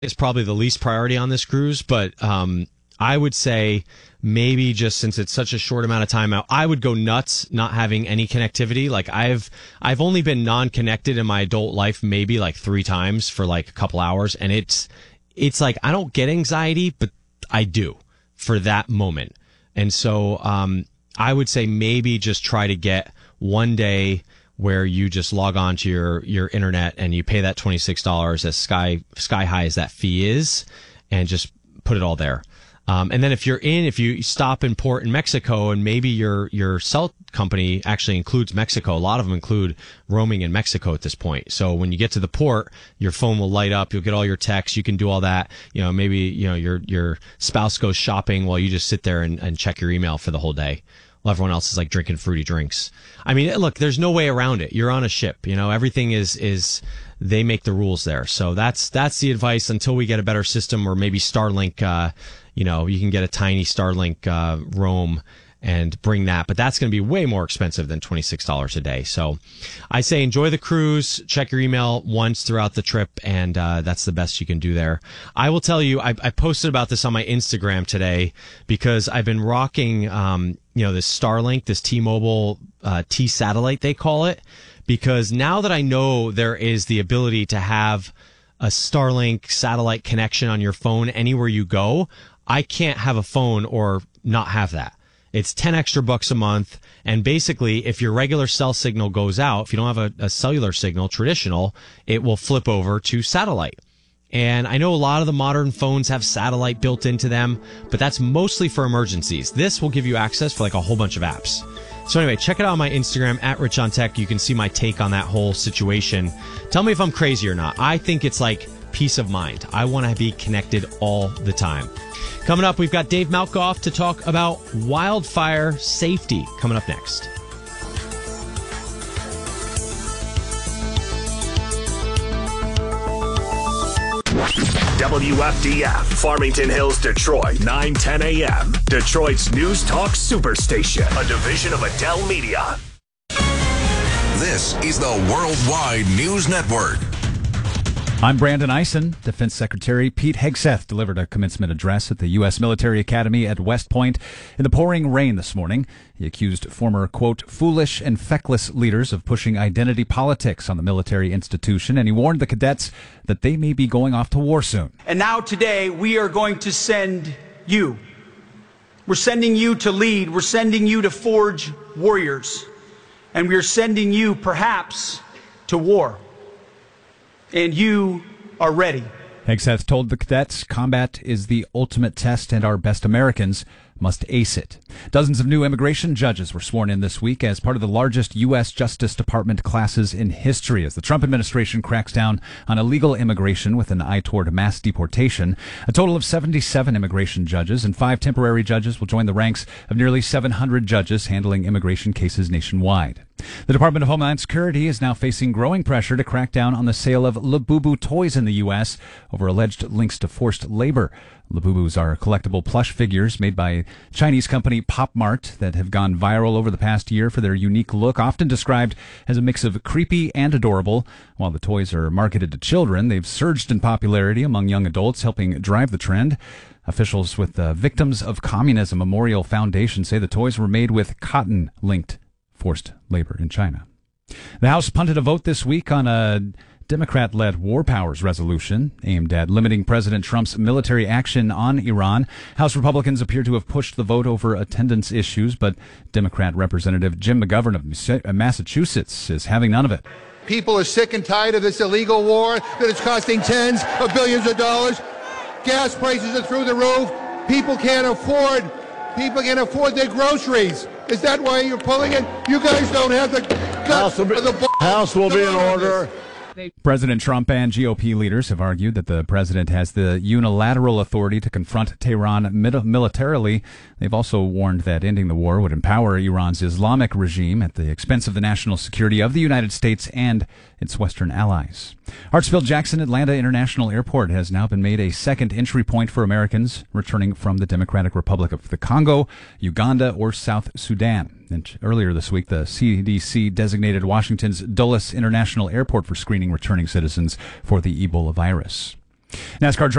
is probably the least priority on this cruise, but I would say maybe just since it's such a short amount of time out, I would go nuts not having any connectivity. Like I've only been non-connected in my adult life maybe like 3 times for like a couple hours, and it's like I don't get anxiety, but I do for that moment. And so I would say maybe just try to get one day where you just log on to your internet and you pay that $26 as sky high as that fee is, and just put it all there. And then if you stop in port in Mexico, and maybe your cell company actually includes Mexico. A lot of them include roaming in Mexico at this point. So when you get to the port, your phone will light up. You'll get all your texts. You can do all that. Maybe your spouse goes shopping while you just sit there and check your email for the whole day. Well, everyone else is like drinking fruity drinks. I mean, look, there's no way around it. You're on a ship. Everything is they make the rules there. So that's the advice until we get a better system, or maybe Starlink. You can get a tiny Starlink roam and bring that, but that's going to be way more expensive than $26 a day. So I say enjoy the cruise, check your email once throughout the trip, and that's the best you can do there. I will tell you, I posted about this on my Instagram today because I've been rocking, this Starlink, this T-Mobile T-Satellite, they call it, because now that I know there is the ability to have a Starlink satellite connection on your phone anywhere you go, I can't have a phone or not have that. It's 10 extra bucks a month. And basically, if your regular cell signal goes out, if you don't have a cellular signal, traditional, it will flip over to satellite. And I know a lot of the modern phones have satellite built into them, but that's mostly for emergencies. This will give you access for like a whole bunch of apps. So anyway, check it out on my Instagram, @RichOnTech. You can see my take on that whole situation. Tell me if I'm crazy or not. I think it's like peace of mind. I want to be connected all the time. Coming up, we've got Dave Malkoff to talk about wildfire safety. Coming up next. WFDF, Farmington Hills, Detroit, 9:10 a.m. Detroit's News Talk Superstation, a division of Adele Media. This is the Worldwide News Network. I'm Brandon Eisen. Defense Secretary Pete Hegseth delivered a commencement address at the U.S. Military Academy at West Point in the pouring rain this morning. He accused former, quote, foolish and feckless leaders of pushing identity politics on the military institution, and he warned the cadets that they may be going off to war soon. And now today we are going to send you. We're sending you to lead. We're sending you to forge warriors. And we're sending you perhaps to war. And you are ready. Hegseth told the cadets combat is the ultimate test and our best Americans must ace it. Dozens of new immigration judges were sworn in this week as part of the largest U.S. Justice Department classes in history as the Trump administration cracks down on illegal immigration with an eye toward mass deportation. A total of 77 immigration judges and 5 temporary judges will join the ranks of nearly 700 judges handling immigration cases nationwide. The Department of Homeland Security is now facing growing pressure to crack down on the sale of Labubu toys in the U.S. over alleged links to forced labor. Labubus are collectible plush figures made by Chinese company Pop Mart that have gone viral over the past year for their unique look, often described as a mix of creepy and adorable. While the toys are marketed to children, they've surged in popularity among young adults, helping drive the trend. Officials with the Victims of Communism Memorial Foundation say the toys were made with cotton-linked forced labor in China. The House punted a vote this week on a Democrat-led war powers resolution aimed at limiting President Trump's military action on Iran. House Republicans appear to have pushed the vote over attendance issues, but Democrat Representative Jim McGovern of Massachusetts is having none of it. People are sick and tired of this illegal war that is costing tens of billions of dollars. Gas prices are through the roof. People can't afford their groceries. Is that why you're pulling it? You guys don't have the guts or the House will be in order. President Trump and GOP leaders have argued that the president has the unilateral authority to confront Tehran militarily. They've also warned that ending the war would empower Iran's Islamic regime at the expense of the national security of the United States and its Western allies. Hartsfield-Jackson Atlanta International Airport has now been made a second entry point for Americans returning from the Democratic Republic of the Congo, Uganda, or South Sudan. And earlier this week, the CDC designated Washington's Dulles International Airport for screening returning citizens for the Ebola virus. NASCAR